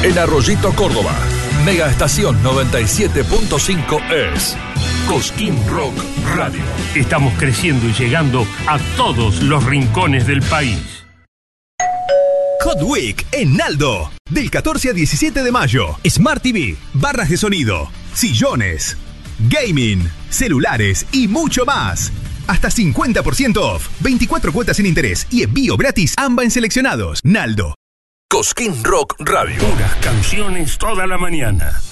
En Arroyito, Córdoba, Mega Estación 97.5 es Cosquín Rock Radio. Estamos creciendo y llegando a todos los rincones del país. Hot Week en Naldo. Del 14 al 17 de mayo. Smart TV, barras de sonido, sillones, gaming, celulares y mucho más. Hasta 50% off, 24 cuotas sin interés y envío gratis AMBA en seleccionados. Naldo. Cosquín Rock Radio. Puras canciones toda la mañana.